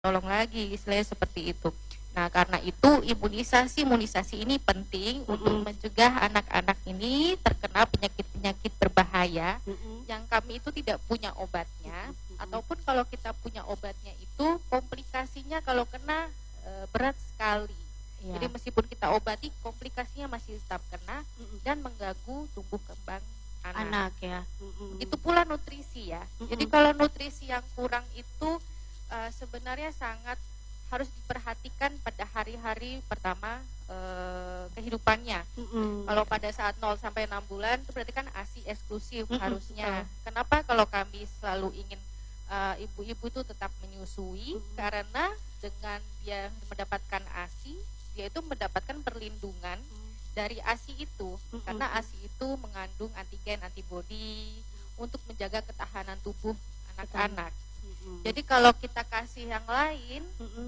tolong lagi, istilahnya seperti itu. Nah, karena itu imunisasi ini penting untuk mencegah anak-anak ini terkena penyakit-penyakit berbahaya yang kami itu tidak punya obatnya, ataupun kalau kita punya obatnya itu komplikasinya kalau kena berat sekali. Jadi meskipun kita obati, komplikasinya masih tetap kena dan mengganggu tumbuh kembang anak ya. Itu pula nutrisi ya. Jadi kalau nutrisi yang kurang itu sebenarnya sangat harus diperhatikan pada hari-hari pertama kehidupannya. Kalau pada saat 0 sampai 6 bulan itu berarti kan ASI eksklusif harusnya. Kenapa kalau kami selalu ingin ibu-ibu itu tetap menyusui, karena dengan dia mendapatkan ASI, dia itu mendapatkan perlindungan dari ASI itu, karena ASI itu mengandung antigen, antibodi untuk menjaga ketahanan tubuh anak-anak. Jadi kalau kita kasih yang lain,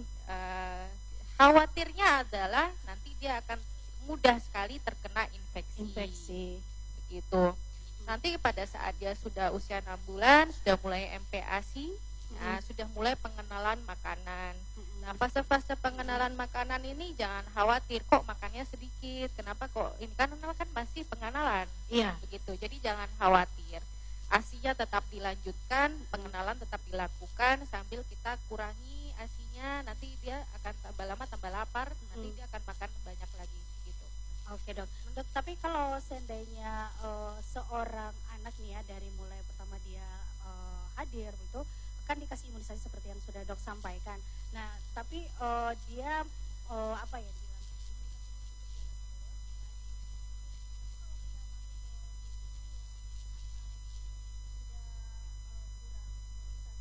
khawatirnya adalah nanti dia akan mudah sekali terkena infeksi. Begitu. Nanti pada saat dia sudah usia 6 bulan, sudah mulai MPASI, sudah mulai pengenalan makanan. Nah, fase-fase pengenalan makanan ini jangan khawatir, kok makannya sedikit, kenapa kok ini kan masih pengenalan. Begitu. Jadi jangan khawatir. ASInya tetap dilanjutkan, pengenalan tetap dilakukan sambil kita kurangi ASInya, nanti dia akan tambah lama tambah lapar, nanti dia akan makan banyak lagi gitu. Oke dok, tapi kalau seandainya seorang anak nih ya dari mulai pertama dia hadir itu kan dikasih imunisasi seperti yang sudah dok sampaikan. Nah tapi dia apa ya